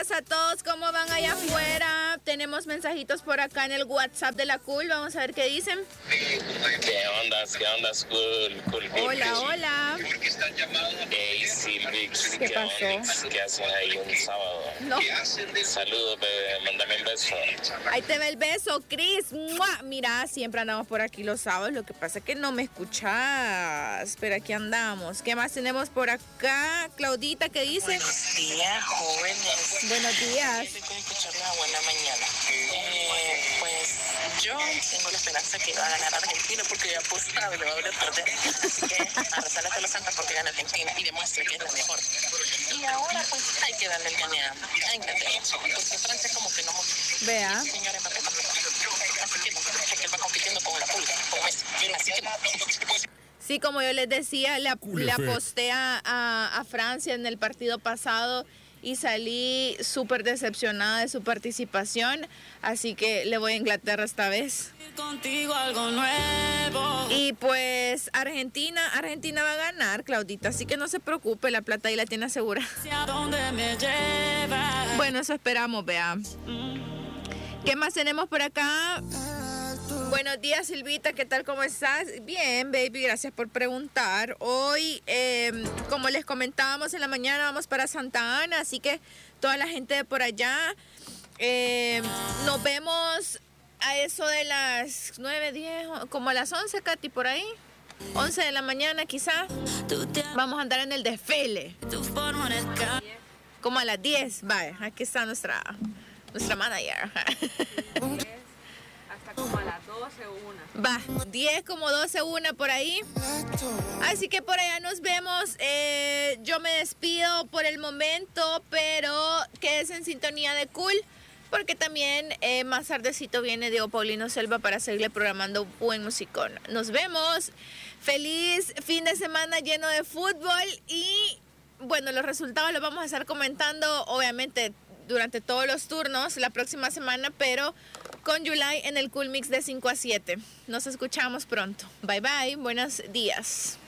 días a todos, ¿cómo van allá afuera? Tenemos mensajitos por acá en el WhatsApp de la Cool, vamos a ver qué dicen. ¿Qué ondas, cool? Hola, hola. Hey, Silvix, ¿Qué pasó? Ondas? ¿Qué haces ahí un sábado? No. Saludos, bebé, mándame un beso. Ahí te ve el beso, Cris. ¡Mua! Mira, siempre andamos por aquí los sábados, lo que pasa es que no me escuchas, pero aquí andamos. ¿Qué más tenemos por acá? Claudita, ¿qué dice? Buenos días, jóvenes. Buenos días. Estoy con escuchar la buena mañana. Pues yo tengo la esperanza que va a ganar Argentina porque ya apostado le va a volver a perder. Así que a rezarle a los santos porque gana Argentina y demuestre que es la mejor. Y ahora pues hay que darle el gane a Inglaterra. Porque Francia como que no mucho. Vea. Señores, así que él va compitiendo con la pulga, con Messi. Así que Sí, como yo les decía, le aposté a Francia en el partido pasado y salí súper decepcionada de su participación, así que le voy a Inglaterra esta vez. Contigo algo nuevo. Y pues Argentina va a ganar, Claudita, así que no se preocupe, la plata ahí la tiene asegurada. ¿A dónde me llevas? Bueno, eso esperamos, vea. ¿Qué más tenemos por acá? Buenos días, Silvita, ¿qué tal? ¿Cómo estás? Bien, baby, gracias por preguntar. Hoy, como les comentábamos en la mañana, vamos para Santa Ana, así que toda la gente de por allá, nos vemos a eso de las 9, 10, como a las 11, Katy, por ahí. 11 de la mañana, quizás. Vamos a andar en el desfile. Tu forma de escapar. Como a las 10, vaya, aquí está nuestra manager. Hasta como a las 12 o 1. Va, 10 como 12, 1 por ahí. Así que por allá nos vemos. Yo me despido por el momento, pero quédese en sintonía de Cool, porque también más tardecito viene Diego Paulino Selva para seguirle programando buen musicón. Nos vemos. Feliz fin de semana lleno de fútbol y bueno, los resultados los vamos a estar comentando obviamente durante todos los turnos la próxima semana, pero con Yulai en el Cool Mix de 5 a 7. Nos escuchamos pronto. Bye bye, buenos días.